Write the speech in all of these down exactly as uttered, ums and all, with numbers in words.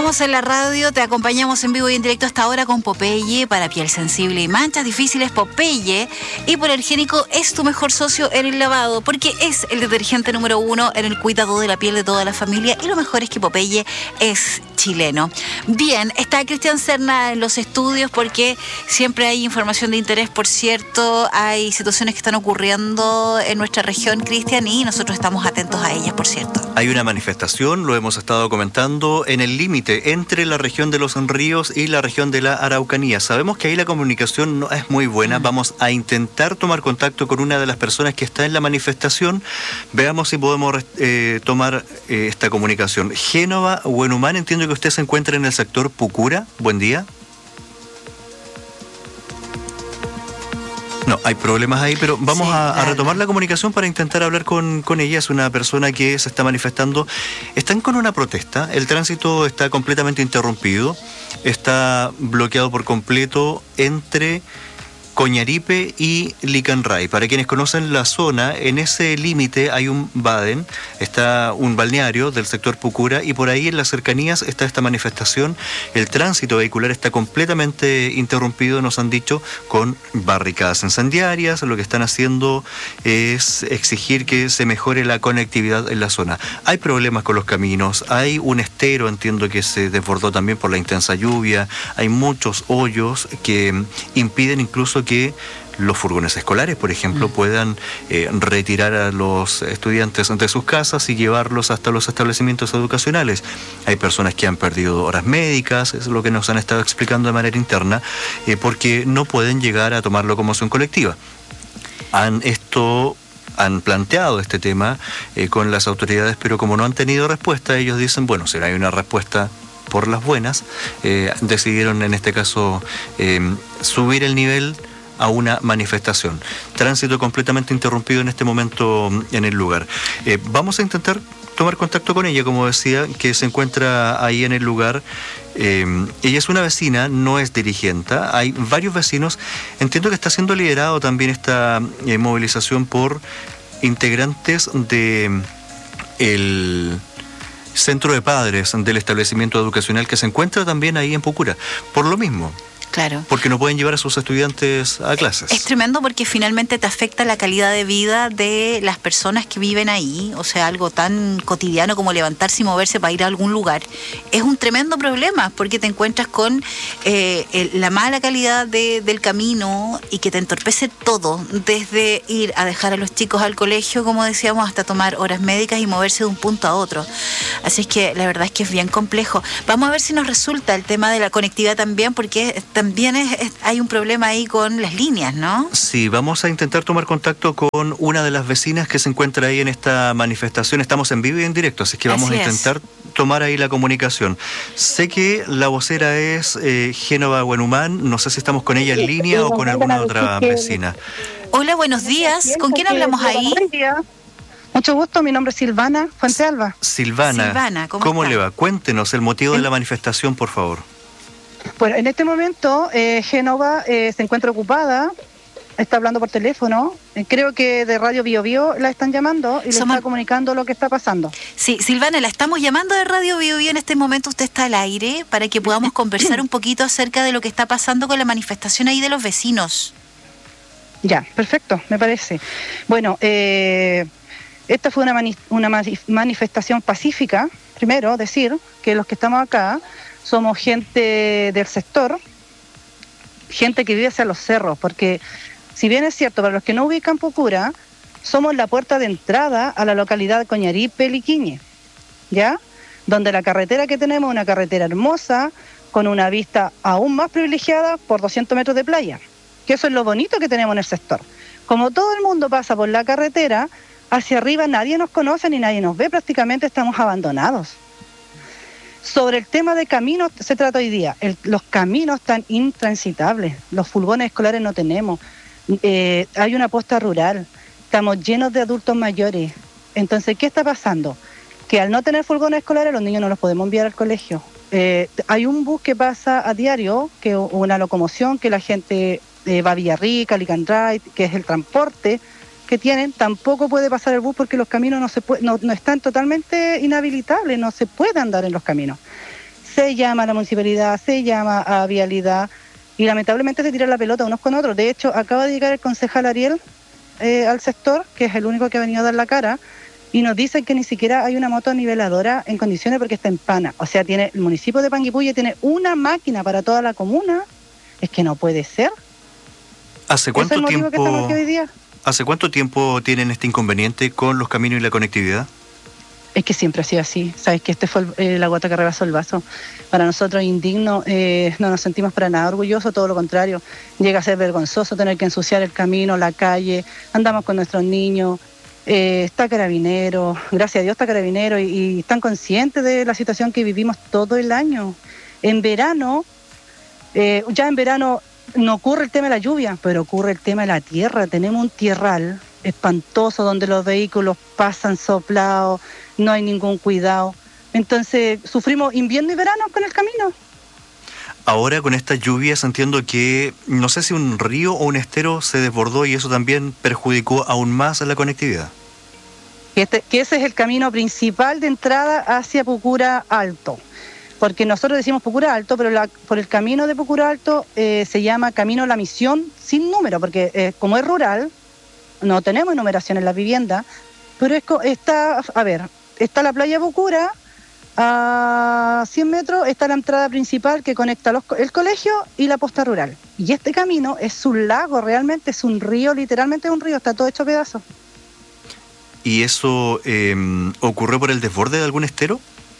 Estamos en la radio, te acompañamos en vivo y en directo hasta ahora con Popeye para piel sensible y manchas difíciles. Popeye Hipoalergénico es tu mejor socio en el lavado porque es el detergente número uno en el cuidado de la piel de toda la familia y lo mejor es que Popeye es chileno. Bien, está Cristian Serna en los estudios porque siempre hay información de interés, por cierto, hay situaciones que están ocurriendo en nuestra región, Cristian, y nosotros estamos atentos a ellas, por cierto. Hay una manifestación, lo hemos estado comentando, en el límite entre la región de los Ríos y la región de la Araucanía. Sabemos que ahí la comunicación no es muy buena. Vamos a intentar tomar contacto con una de las personas que está en la manifestación. Veamos si podemos eh, tomar eh, esta comunicación. Génova Huenumán, entiendo que usted se encuentra en el sector Pucura. Buen día. No, hay problemas ahí, pero vamos sí, a, a retomar la comunicación para intentar hablar con, con ella. Es una persona que se está manifestando. Están con una protesta. El tránsito está completamente interrumpido. Está bloqueado por completo entre Coñaripe y Licanray. Para quienes conocen la zona, en ese límite hay un Baden, está un balneario del sector Pucura y por ahí en las cercanías está esta manifestación. El tránsito vehicular está completamente interrumpido, nos han dicho, con barricadas incendiarias. Lo que están haciendo es exigir que se mejore la conectividad en la zona. Hay problemas con los caminos, hay un estero, entiendo que se desbordó también por la intensa lluvia, hay muchos hoyos que impiden incluso que los furgones escolares, por ejemplo, puedan eh, retirar a los estudiantes de sus casas y llevarlos hasta los establecimientos educacionales. Hay personas que han perdido horas médicas, es lo que nos han estado explicando de manera interna, eh, porque no pueden llegar a tomar locomoción colectiva. Han esto... han planteado este tema eh, con las autoridades, pero como no han tenido respuesta, ellos dicen, bueno, si no hay una respuesta por las buenas, eh, decidieron en este caso eh, subir el nivel a una manifestación. Tránsito completamente interrumpido en este momento en el lugar. Eh, vamos a intentar tomar contacto con ella, como decía, que se encuentra ahí en el lugar. Eh, ella es una vecina, no es dirigenta. Hay varios vecinos. Entiendo que está siendo liderado también esta eh, movilización por integrantes de el centro de padres del establecimiento educacional que se encuentra también ahí en Pucura. Por lo mismo. Claro. Porque no pueden llevar a sus estudiantes a clases. Es tremendo porque finalmente te afecta la calidad de vida de las personas que viven ahí. O sea, algo tan cotidiano como levantarse y moverse para ir a algún lugar. Es un tremendo problema porque te encuentras con eh, el, la mala calidad de, del camino y que te entorpece todo. Desde ir a dejar a los chicos al colegio, como decíamos, hasta tomar horas médicas y moverse de un punto a otro. Así es que la verdad es que es bien complejo. Vamos a ver si nos resulta el tema de la conectividad también, porque también es, es, hay un problema ahí con las líneas, ¿no? Sí, vamos a intentar tomar contacto con una de las vecinas que se encuentra ahí en esta manifestación. Estamos en vivo y en directo, así que vamos así a intentar es. tomar ahí la comunicación. Sé que la vocera es eh, Génova Huenumán, no sé si estamos con ella en línea o con alguna otra vecina. Hola, buenos días. ¿Con quién hablamos ahí? Mucho gusto, mi nombre es Silvana Fuentealba. Silvana, Silvana ¿cómo, ¿cómo está? le va? Cuéntenos el motivo de la manifestación, por favor. Bueno, en este momento eh, Génova eh, se encuentra ocupada, está hablando por teléfono, eh, creo que de Radio Bio Bio la están llamando y le Somos... está comunicando lo que está pasando. Sí, Silvana, la estamos llamando de Radio Bio Bio en este momento, usted está al aire para que podamos conversar un poquito acerca de lo que está pasando con la manifestación ahí de los vecinos. Ya, perfecto, me parece. Bueno, eh, esta fue una, mani- una manifestación pacífica, primero decir que los que estamos acá somos gente del sector, gente que vive hacia los cerros, porque si bien es cierto, para los que no ubican Pucura, somos la puerta de entrada a la localidad de Coñaripe, Liquiñe, ¿ya? Donde la carretera que tenemos es una carretera hermosa, con una vista aún más privilegiada por doscientos metros de playa, que eso es lo bonito que tenemos en el sector. Como todo el mundo pasa por la carretera, hacia arriba nadie nos conoce ni nadie nos ve, prácticamente estamos abandonados. Sobre el tema de caminos se trata hoy día. El, los caminos están intransitables, los furgones escolares no tenemos, eh, hay una posta rural, estamos llenos de adultos mayores. Entonces, ¿qué está pasando? Que al no tener furgones escolares los niños no los podemos enviar al colegio. Eh, hay un bus que pasa a diario, que una locomoción que la gente eh, va a Villarrica, Licanray, que es el transporte que tienen, tampoco puede pasar el bus porque los caminos no se puede, no, no están totalmente inhabilitables, no se puede andar en los caminos. se llama a la municipalidad, se llama a Vialidad, y lamentablemente se tira la pelota unos con otros. De hecho, acaba de llegar el concejal Ariel eh, al sector, que es el único que ha venido a dar la cara, y nos dicen que ni siquiera hay una moto niveladora en condiciones porque está en pana. O sea, tiene el municipio de Panguipulli tiene una máquina para toda la comuna. Es que no puede ser. ¿Hace cuánto ¿Es el motivo tiempo, que estamos aquí hoy día? ¿Hace cuánto tiempo tienen este inconveniente con los caminos y la conectividad? Es que siempre ha sido así. Sabes que este fue el, eh, la gota que rebasó el vaso. Para nosotros es indigno, eh, no nos sentimos para nada orgullosos, todo lo contrario. Llega a ser vergonzoso tener que ensuciar el camino, la calle, andamos con nuestros niños, eh, está Carabinero, gracias a Dios está Carabinero, y, y están conscientes de la situación que vivimos todo el año. En verano, eh, ya en verano no ocurre el tema de la lluvia, pero ocurre el tema de la tierra. Tenemos un tierral espantoso donde los vehículos pasan soplados, no hay ningún cuidado. Entonces sufrimos invierno y verano con el camino. Ahora con estas lluvias entiendo que no sé si un río o un estero se desbordó y eso también perjudicó aún más la conectividad. Este, que ese es el camino principal de entrada hacia Pucura Alto. Porque nosotros decimos Pucura Alto, pero la, por el camino de Pucura Alto eh, se llama Camino La Misión sin número, porque eh, como es rural, no tenemos numeración en la vivienda, pero es, está, a ver, está la playa Pucura, a cien metros está la entrada principal que conecta los, el colegio y la posta rural. Y este camino es un lago, realmente es un río, literalmente es un río, está todo hecho pedazos. ¿Y eso eh, ocurrió por el desborde de algún estero?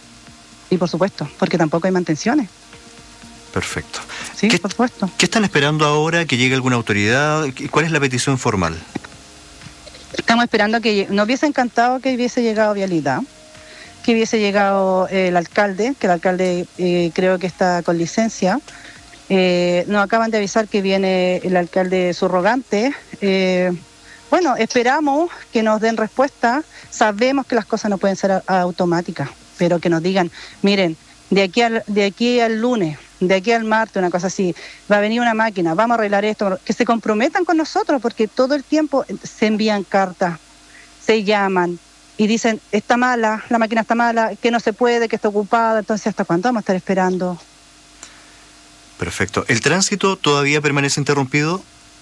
Y por supuesto, porque tampoco hay mantenciones. Perfecto. Sí, ¿Qué, por supuesto. ¿Qué están esperando ahora? ¿Que llegue alguna autoridad? ¿Cuál es la petición formal? Estamos esperando que... Nos hubiese encantado que hubiese llegado Vialidad, que hubiese llegado eh, el alcalde, que el alcalde eh, creo que está con licencia. Eh, nos acaban de avisar que viene el alcalde subrogante. Eh, bueno, esperamos que nos den respuesta. Sabemos que las cosas no pueden ser a, a automáticas, pero que nos digan, miren, de aquí al, de aquí al lunes, de aquí al martes, una cosa así, va a venir una máquina, vamos a arreglar esto, que se comprometan con nosotros, porque todo el tiempo se envían cartas, se llaman y dicen, está mala, la máquina está mala, que no se puede, que está ocupada. Entonces, ¿hasta cuándo vamos a estar esperando? Perfecto. ¿El tránsito todavía permanece interrumpido?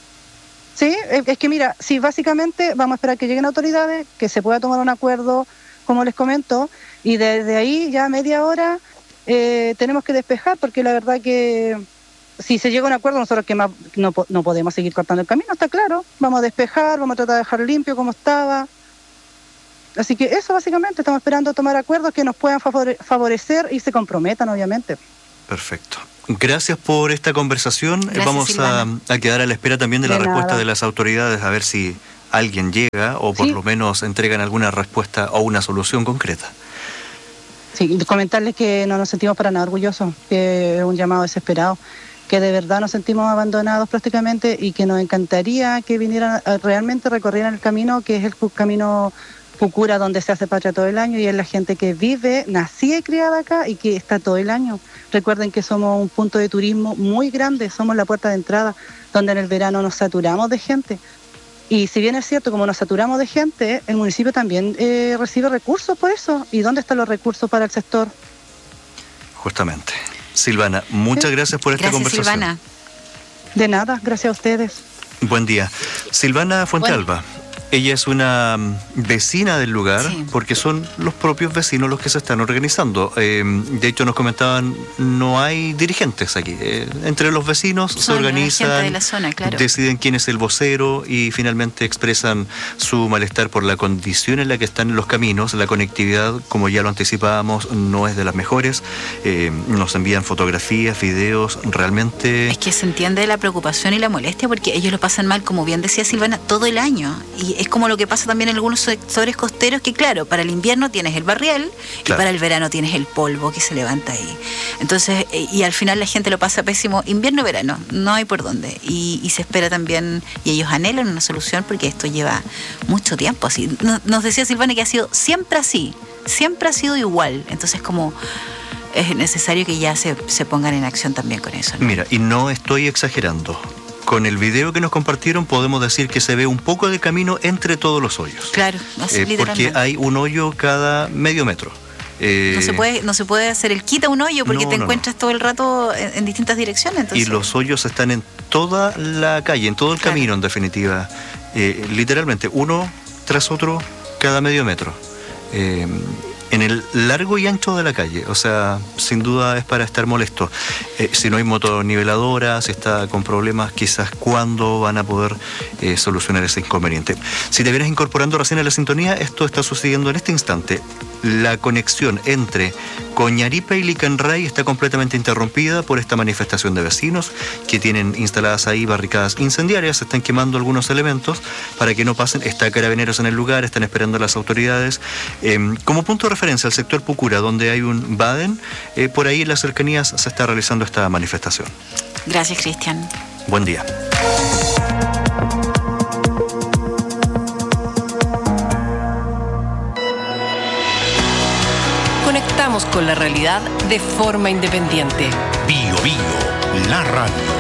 Sí, es que mira, sí, básicamente vamos a esperar que lleguen autoridades, que se pueda tomar un acuerdo, como les comento, y desde ahí ya media hora eh, tenemos que despejar, porque la verdad que si se llega a un acuerdo, nosotros que más no, no podemos seguir cortando el camino, está claro, vamos a despejar, vamos a tratar de dejar limpio como estaba. Así que eso básicamente, estamos esperando tomar acuerdos que nos puedan favore- favorecer y se comprometan, obviamente. Perfecto. Gracias por esta conversación. Gracias, Vamos a, a quedar a la espera también de, de la nada. respuesta de las autoridades, a ver si alguien llega o por sí. lo menos entregan alguna respuesta o una solución concreta. Sí, comentarles que no nos sentimos para nada orgullosos, que es un llamado desesperado, que de verdad nos sentimos abandonados prácticamente y que nos encantaría que vinieran a, realmente recorrieran el camino, que es el camino Pucura, donde se hace patria todo el año, y es la gente que vive, nacida y criada acá y que está todo el año. Recuerden que somos un punto de turismo muy grande, somos la puerta de entrada, donde en el verano nos saturamos de gente. Y si bien es cierto, como nos saturamos de gente, el municipio también eh, recibe recursos por eso. ¿Y dónde están los recursos para el sector? Justamente. Silvana, muchas ¿Sí? gracias por esta gracias, conversación. Silvana. De nada, gracias a ustedes. Buen día. Silvana Fuentealba. Bueno. Ella es una vecina del lugar, sí. porque son los propios vecinos los que se están organizando. Eh, de hecho, nos comentaban, no hay dirigentes aquí. Eh, entre los vecinos son se organizan, la gente de la zona, claro. deciden quién es el vocero y finalmente expresan su malestar por la condición en la que están los caminos. La conectividad, como ya lo anticipábamos, no es de las mejores. Eh, nos envían fotografías, videos, realmente... Es que se entiende la preocupación y la molestia porque ellos lo pasan mal, como bien decía Silvana, todo el año. Y es como lo que pasa también en algunos sectores costeros, que claro, para el invierno tienes el barrial claro. y para el verano tienes el polvo que se levanta ahí. Entonces, y al final la gente lo pasa pésimo invierno-verano, no hay por dónde. Y, y se espera también, y ellos anhelan una solución porque esto lleva mucho tiempo así. Nos decía Silvana que ha sido siempre así, siempre ha sido igual. Entonces, como... es necesario que ya se, se pongan en acción también con eso, ¿no? Mira, y no estoy exagerando. Con el video que nos compartieron podemos decir que se ve un poco de camino entre todos los hoyos. Claro, así eh, porque hay un hoyo cada medio metro. Eh, no se puede no se puede hacer el quita un hoyo porque no, te no, encuentras no. todo el rato en, en distintas direcciones. Entonces. Y los hoyos están en toda la calle, en todo el Claro. camino, en definitiva. Eh, literalmente, uno tras otro cada medio metro. Eh, en el largo y ancho de la calle, o sea, sin duda es para estar molesto. Eh, si no hay motoniveladoras, si está con problemas, quizás cuándo van a poder eh, solucionar ese inconveniente. Si te vienes incorporando recién a la sintonía, esto está sucediendo en este instante. La conexión entre Coñaripe y Licanray está completamente interrumpida por esta manifestación de vecinos que tienen instaladas ahí barricadas incendiarias, se están quemando algunos elementos para que no pasen. Está Carabineros en el lugar, están esperando a las autoridades. Eh, como punto de referencia, el sector Pucura, donde hay un Baden, eh, por ahí en las cercanías se está realizando esta manifestación. Gracias, Cristian. Buen día. Conectamos con la realidad de forma independiente. Bio Bio, la radio.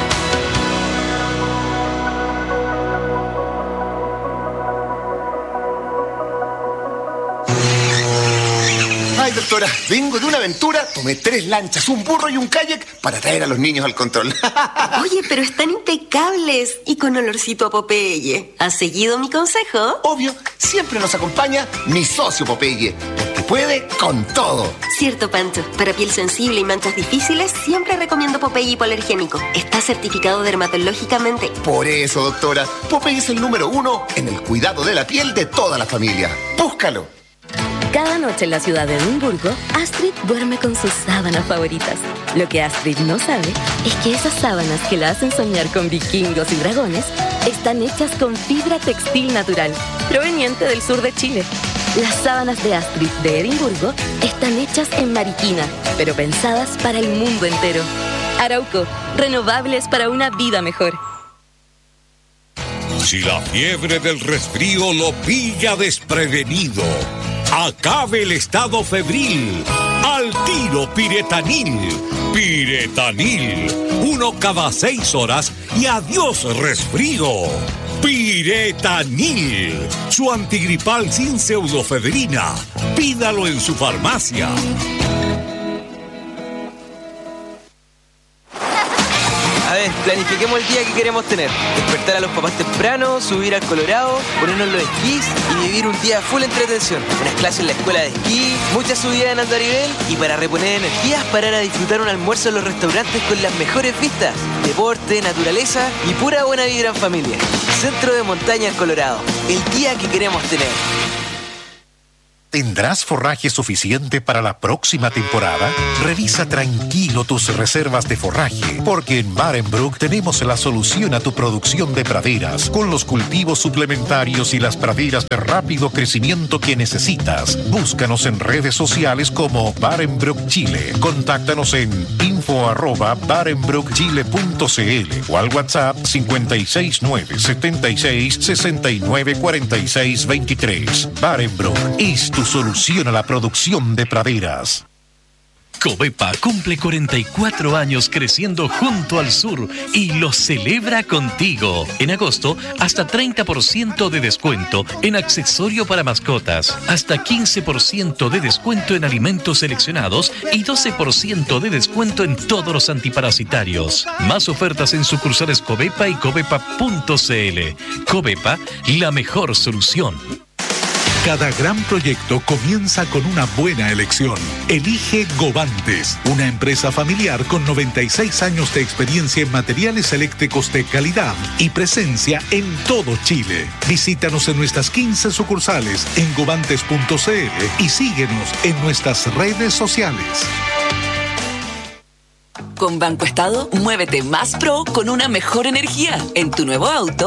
Ay, doctora, vengo de una aventura, tomé tres lanchas, un burro y un kayak para traer a los niños al control. Oye, pero están impecables y con olorcito a Popeye. ¿Has seguido mi consejo? Obvio, siempre nos acompaña mi socio Popeye, porque puede con todo. Cierto, Pancho. Para piel sensible y manchas difíciles, siempre recomiendo Popeye hipoalergénico. Está certificado dermatológicamente. Por eso, doctora, Popeye es el número uno en el cuidado de la piel de toda la familia. Búscalo. Cada noche en la ciudad de Edimburgo, Astrid duerme con sus sábanas favoritas. Lo que Astrid no sabe es que esas sábanas que la hacen soñar con vikingos y dragones están hechas con fibra textil natural, proveniente del sur de Chile. Las sábanas de Astrid de Edimburgo están hechas en Mariquina, pero pensadas para el mundo entero. Arauco, renovables para una vida mejor. Si la fiebre del resfrío lo pilla desprevenido, acabe el estado febril. Al tiro Piretanil. Piretanil. Uno cada seis horas y adiós resfrío. Piretanil. Su antigripal sin pseudofedrina. Pídalo en su farmacia. A ver, planifiquemos el día que queremos tener. Despertar a los papás temprano, subir al Colorado, ponernos los esquís y vivir un día full entretención. Unas clases en la escuela de esquí, muchas subidas en Andarivel y para reponer energías, parar a disfrutar un almuerzo en los restaurantes con las mejores vistas. Deporte, naturaleza y pura buena vibra en familia. Centro de Montaña El Colorado. El día que queremos tener. ¿Tendrás forraje suficiente para la próxima temporada? Revisa tranquilo tus reservas de forraje, porque en Barenbrook tenemos la solución a tu producción de praderas, con los cultivos suplementarios y las praderas de rápido crecimiento que necesitas. Búscanos en redes sociales como Barenbrook Chile. Contáctanos en info arroba barenbrook chile punto cl o al WhatsApp cinco seis nueve, siete seis, seis nueve, cuatro seis dos tres. Barenbrook es tu solución a la producción de praderas. Covepa cumple cuarenta y cuatro años creciendo junto al sur y lo celebra contigo. En agosto, hasta treinta por ciento de descuento en accesorio para mascotas, hasta quince por ciento de descuento en alimentos seleccionados y doce por ciento de descuento en todos los antiparasitarios. Más ofertas en sucursales Covepa y covepa punto cl. Covepa, la mejor solución. Cada gran proyecto comienza con una buena elección. Elige Govantes, una empresa familiar con noventa y seis años de experiencia en materiales eléctricos de calidad y presencia en todo Chile. Visítanos en nuestras quince sucursales en govantes punto cl y síguenos en nuestras redes sociales. Con Banco Estado, muévete más pro con una mejor energía. En tu nuevo auto,